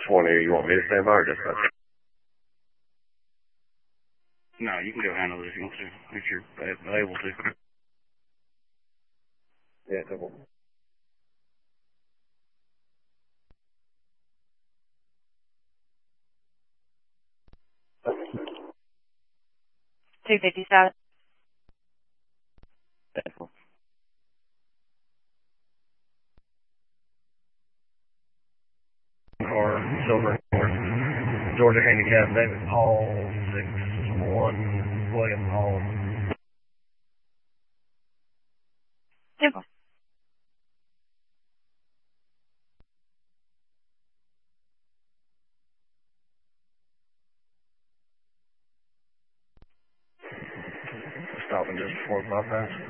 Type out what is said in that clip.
20. You want me to stand by or dispatch? No, you can go handle it if you want to, if you're able to. Yeah, double. $257. Car, Silver, Georgia Handicap, David Hall, 6-1, William Hall. Simple. Stopping just before my pass.